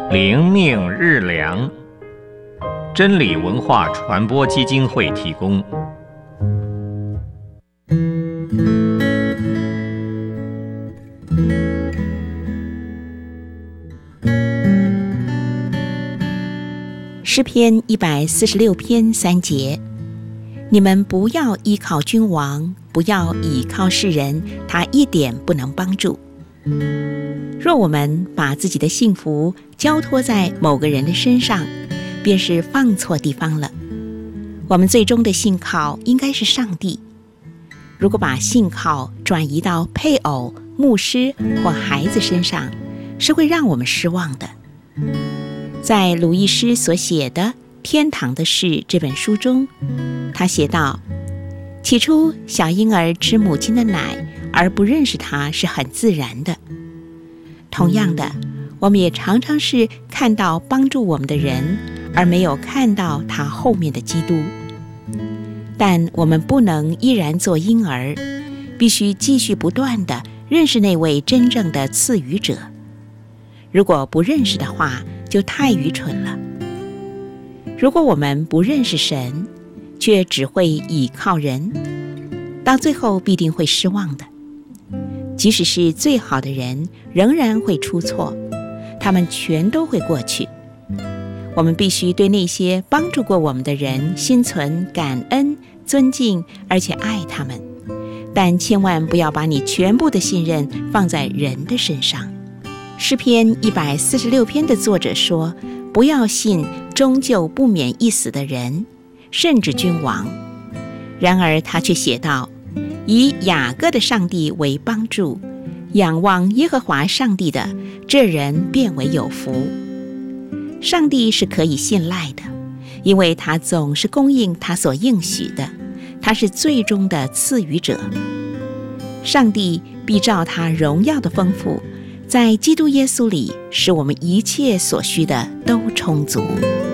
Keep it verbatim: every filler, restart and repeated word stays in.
灵命日粮，真理文化传播基金会提供。 诗篇一百四十六篇三节，你们不要依靠君王，不要倚靠世人，他一点不能帮助。若我们把自己的幸福交托在某个人的身上，便是放错地方了。我们最终的信靠应该是上帝。如果把信靠转移到配偶、牧师或孩子身上，是会让我们失望的。在鲁易斯所写的《天堂的事》这本书中，他写道：起初小婴儿吃母亲的奶而不认识他是很自然的。同样的，我们也常常是看到帮助我们的人，而没有看到他后面的基督。但我们不能依然做婴儿，必须继续不断地认识那位真正的赐予者。如果不认识的话，就太愚蠢了。如果我们不认识神，却只会倚靠人，到最后必定会失望的。即使是最好的人，仍然会出错，他们全都会过去。我们必须对那些帮助过我们的人心存感恩、尊敬，而且爱他们，但千万不要把你全部的信任放在人的身上。诗篇一百四十六篇的作者说，不要信终究不免一死的人，甚至君王。然而他却写道，以雅各的上帝为帮助，仰望耶和华上帝的，这人便为有福。上帝是可以信赖的，因为他总是供应他所应许的，他是最终的赐予者。上帝必照他荣耀的丰富，在基督耶稣里，使我们一切所需的都充足。